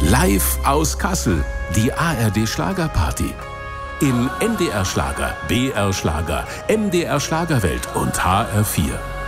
Live aus Kassel, die ARD Schlagerparty. Im NDR Schlager, BR Schlager, MDR Schlagerwelt und HR4.